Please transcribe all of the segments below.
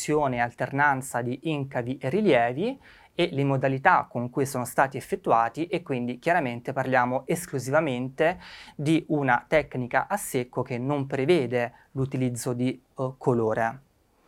combinazione e alternanza di incavi e rilievi e le modalità con cui sono stati effettuati, e quindi chiaramente parliamo esclusivamente di una tecnica a secco che non prevede l'utilizzo di colore.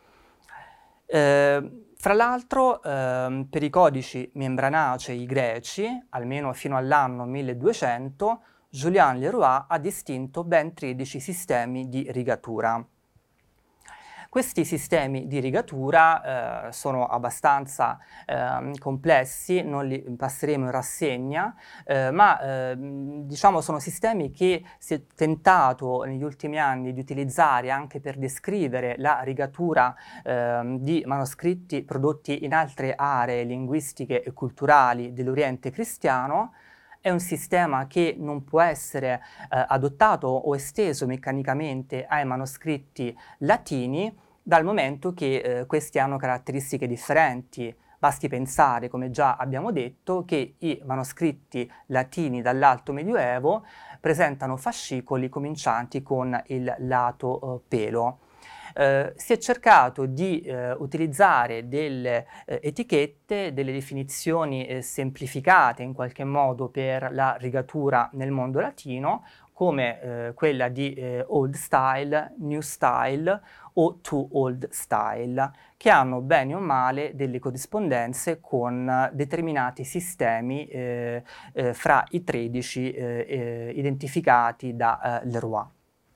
Fra l'altro, per i codici membranacei greci, almeno fino all'anno 1200, Julian Leroy ha distinto ben 13 sistemi di rigatura. Questi sistemi di rigatura sono abbastanza complessi, non li passeremo in rassegna, ma diciamo sono sistemi che si è tentato negli ultimi anni di utilizzare anche per descrivere la rigatura di manoscritti prodotti in altre aree linguistiche e culturali dell'Oriente cristiano. È un sistema che non può essere adottato o esteso meccanicamente ai manoscritti latini, dal momento che questi hanno caratteristiche differenti. Basti pensare, come già abbiamo detto, che i manoscritti latini dall'Alto Medioevo presentano fascicoli comincianti con il lato pelo. Si è cercato di utilizzare delle etichette, delle definizioni semplificate in qualche modo per la rigatura nel mondo latino, come quella di Old Style, New Style o Too Old Style, che hanno bene o male delle corrispondenze con determinati sistemi fra i 13 identificati da Leroy.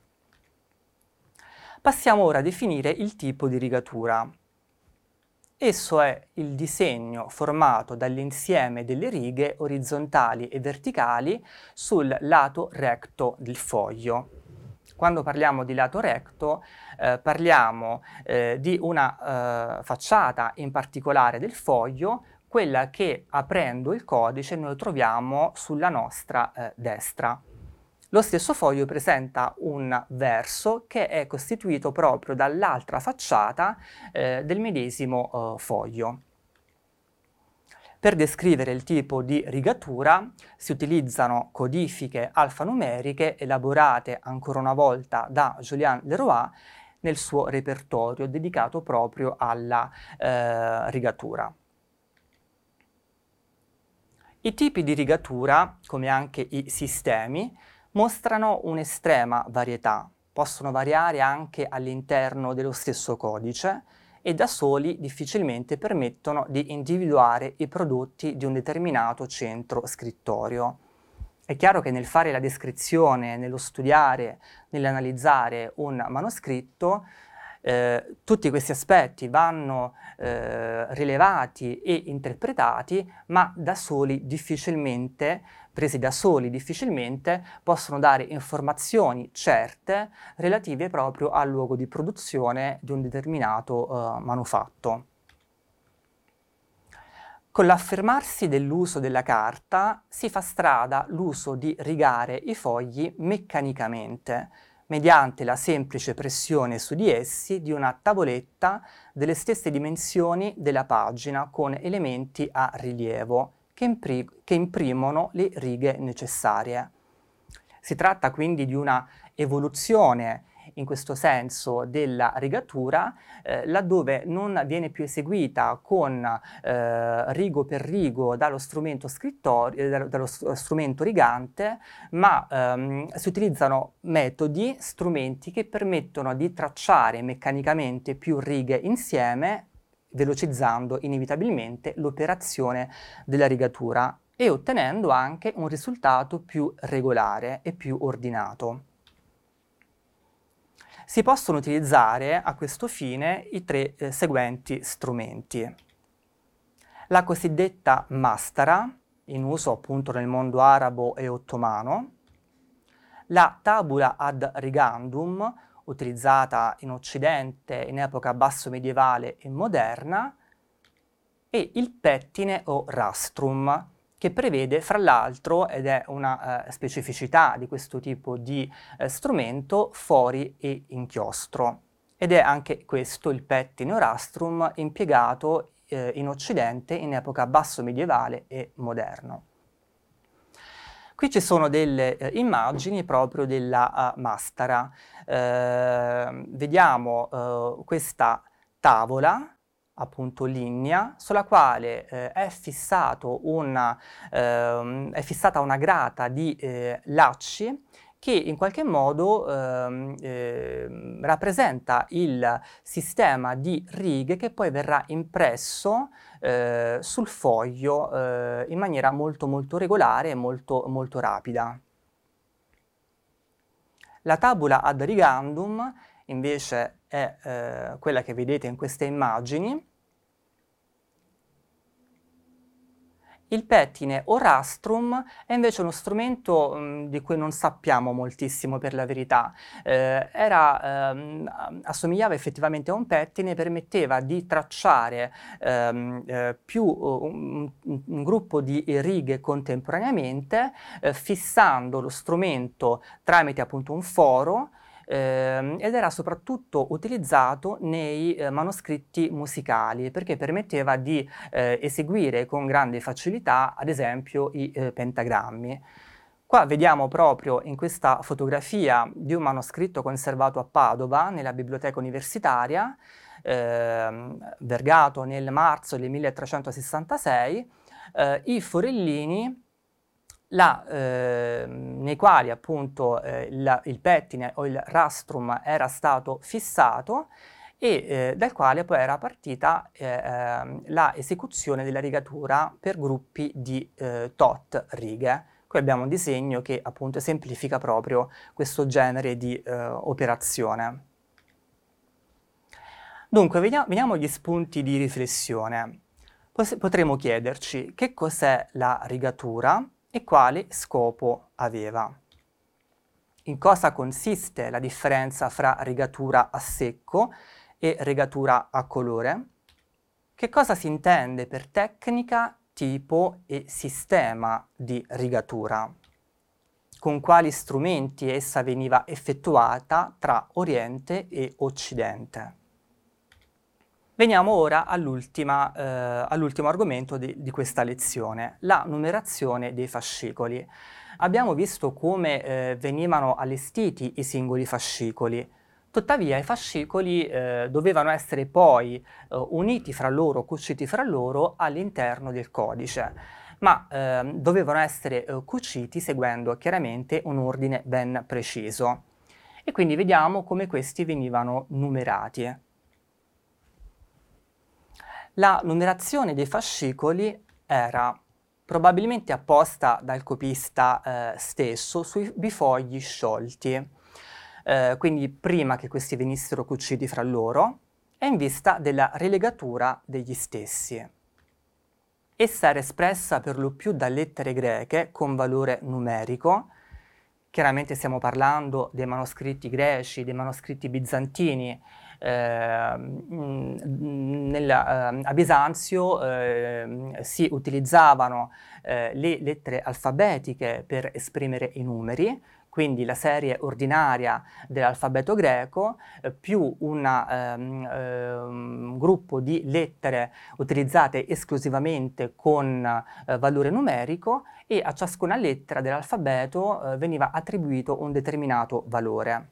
Passiamo ora a definire il tipo di rigatura. Esso è il disegno formato dall'insieme delle righe orizzontali e verticali sul lato recto del foglio. Quando parliamo di lato recto parliamo di una facciata in particolare del foglio, quella che aprendo il codice noi troviamo sulla nostra destra. Lo stesso foglio presenta un verso che è costituito proprio dall'altra facciata del medesimo foglio. Per descrivere il tipo di rigatura si utilizzano codifiche alfanumeriche elaborate ancora una volta da Julian Leroy nel suo repertorio dedicato proprio alla rigatura. I tipi di rigatura, come anche i sistemi, mostrano un'estrema varietà, possono variare anche all'interno dello stesso codice e da soli difficilmente permettono di individuare i prodotti di un determinato centro scrittorio. È chiaro che nel fare la descrizione, nello studiare, nell'analizzare un manoscritto, tutti questi aspetti vanno rilevati e interpretati, ma da soli difficilmente, presi da soli difficilmente, possono dare informazioni certe relative proprio al luogo di produzione di un determinato manufatto. Con l'affermarsi dell'uso della carta si fa strada l'uso di rigare i fogli meccanicamente, mediante la semplice pressione su di essi di una tavoletta delle stesse dimensioni della pagina con elementi a rilievo che imprimono le righe necessarie. Si tratta quindi di una evoluzione in questo senso della rigatura, laddove non viene più eseguita con rigo per rigo dallo strumento strumento rigante, ma si utilizzano metodi, strumenti che permettono di tracciare meccanicamente più righe insieme, velocizzando inevitabilmente l'operazione della rigatura e ottenendo anche un risultato più regolare e più ordinato. Si possono utilizzare a questo fine i tre seguenti strumenti. La cosiddetta mastara, in uso appunto nel mondo arabo e ottomano, la tabula ad rigandum, utilizzata in Occidente in epoca basso medievale e moderna, e il pettine o rastrum, che prevede fra l'altro, ed è una specificità di questo tipo di strumento, fori e inchiostro. Ed è anche questo, il pettine o rastrum, impiegato in Occidente in epoca basso medievale e moderno. Qui ci sono delle immagini proprio della mastara. Vediamo questa tavola appunto lignea, sulla quale è fissata una grata di lacci che in qualche modo rappresenta il sistema di righe che poi verrà impresso sul foglio in maniera molto molto regolare e molto molto rapida. La tabula ad rigandum invece è quella che vedete in queste immagini. Il pettine o rastrum è invece uno strumento di cui non sappiamo moltissimo per la verità. Assomigliava effettivamente a un pettine, permetteva di tracciare un gruppo di righe contemporaneamente, fissando lo strumento tramite appunto un foro, ed era soprattutto utilizzato nei manoscritti musicali, perché permetteva di eseguire con grande facilità, ad esempio, i pentagrammi. Qua vediamo proprio in questa fotografia di un manoscritto conservato a Padova, nella biblioteca universitaria, vergato nel marzo del 1366, i forellini nei quali appunto il pettine o il rastrum era stato fissato e dal quale poi era partita la esecuzione della rigatura per gruppi di tot righe. Qui abbiamo un disegno che appunto esemplifica proprio questo genere di operazione. Dunque, vediamo gli spunti di riflessione. Potremo chiederci che cos'è la rigatura e quale scopo aveva. In cosa consiste la differenza fra rigatura a secco e rigatura a colore? Che cosa si intende per tecnica, tipo e sistema di rigatura? Con quali strumenti essa veniva effettuata tra Oriente e Occidente? Veniamo ora all'ultimo argomento di questa lezione, la numerazione dei fascicoli. Abbiamo visto come venivano allestiti i singoli fascicoli, tuttavia i fascicoli dovevano essere poi uniti fra loro, cuciti fra loro all'interno del codice, ma dovevano essere cuciti seguendo chiaramente un ordine ben preciso. E quindi vediamo come questi venivano numerati. La numerazione dei fascicoli era probabilmente apposta dal copista stesso sui bifogli sciolti, quindi prima che questi venissero cuciti fra loro, e in vista della rilegatura degli stessi. Essa era espressa per lo più da lettere greche con valore numerico. Chiaramente stiamo parlando dei manoscritti greci, dei manoscritti bizantini. A Bisanzio si utilizzavano le lettere alfabetiche per esprimere i numeri, quindi la serie ordinaria dell'alfabeto greco, più un gruppo di lettere utilizzate esclusivamente con valore numerico, e a ciascuna lettera dell'alfabeto veniva attribuito un determinato valore.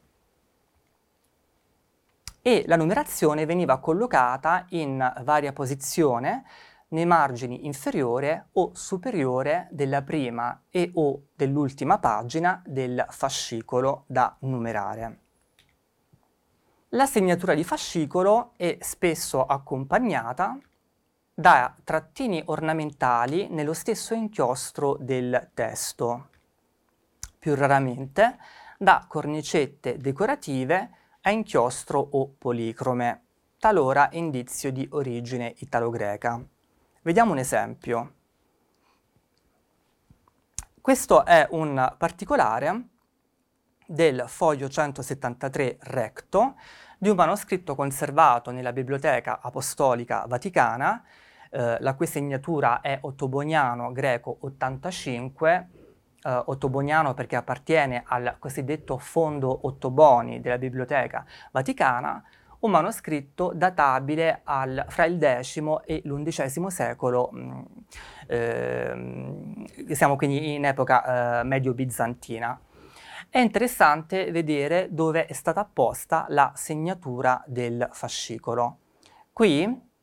E la numerazione veniva collocata in varia posizione nei margini inferiore o superiore della prima e o dell'ultima pagina del fascicolo da numerare. La segnatura di fascicolo è spesso accompagnata da trattini ornamentali nello stesso inchiostro del testo, più raramente da cornicette decorative a inchiostro o policrome, talora indizio di origine italo-greca. Vediamo un esempio. Questo è un particolare del foglio 173 recto di un manoscritto conservato nella Biblioteca Apostolica Vaticana, la cui segnatura è ottoboniano greco 85, ottoboniano perché appartiene al cosiddetto fondo ottoboni della Biblioteca Vaticana, un manoscritto databile fra il X e l'XI secolo, siamo quindi in epoca medio-bizantina. È interessante vedere dove è stata apposta la segnatura del fascicolo. Qui